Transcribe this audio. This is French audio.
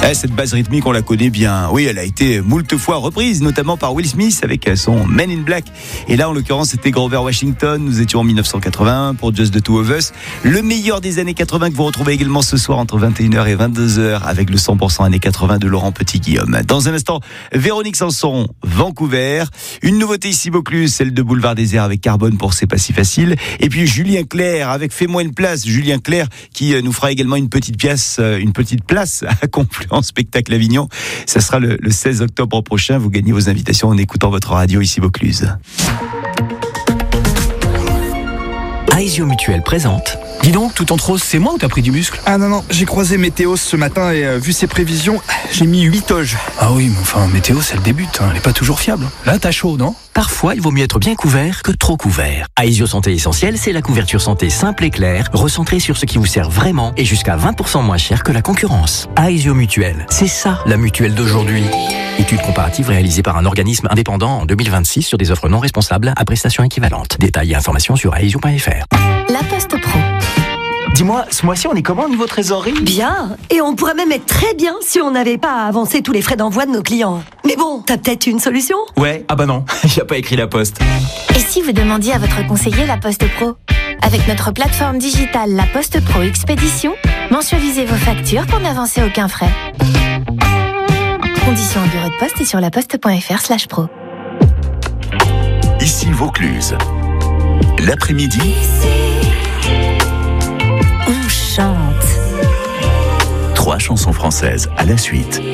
Cette base rythmique, on la connaît bien. Oui, elle a été moult fois reprise, notamment par Will Smith avec son Men in Black. Et là, en l'occurrence, c'était Grover Washington. Nous étions en 1981 pour Just the Two of Us. Le meilleur des années 80 que vous retrouvez également ce soir entre 21h et 22h avec le 100% années 80 de Laurent Petit-Guillaume. Dans un instant, Véronique Sanson, Vancouver. Une nouveauté ici, Vaucluse, celle de Boulevard des Airs avec Carbone pour C'est pas si facile. Et puis Julien Clerc avec Fais-moi une place. Julien Clerc qui nous fera également une petite place à Confluence Spectacle Avignon. Ça sera le 16 octobre prochain. Vous gagnez vos invitations en écoutant votre radio ici Vaucluse. Aesio Mutuel présente. Dis donc, tout en rose, c'est moi ou t'as pris du muscle? Ah non, j'ai croisé Météo ce matin et vu ses prévisions, j'ai mis 8 toges. Ah oui, mais enfin, Météo, c'est le début, elle est pas toujours fiable. Là, t'as chaud, non? Parfois, il vaut mieux être bien couvert que trop couvert. Aesio Santé Essentielle, c'est la couverture santé simple et claire, recentrée sur ce qui vous sert vraiment et jusqu'à 20% moins cher que la concurrence. Aesio Mutuel, c'est ça, la mutuelle d'aujourd'hui. Étude comparative réalisée par un organisme indépendant en 2026 sur des offres non responsables à prestations équivalentes. Détails et informations sur aesio.fr. La Poste Pro. Dis-moi, ce mois-ci, on est comment au niveau trésorerie? Bien. Et on pourrait même être très bien si on n'avait pas à avancer tous les frais d'envoi de nos clients. Mais bon, t'as peut-être une solution? Ouais, ah bah non, il a pas écrit la poste. Et si vous demandiez à votre conseiller La Poste Pro? Avec notre plateforme digitale La Poste Pro Expédition, mensualisez vos factures pour n'avancer aucun frais. Conditions en bureau de poste et sur laposte.fr/pro. Ici Vaucluse. L'après-midi, On chante. 3 chansons françaises à la suite.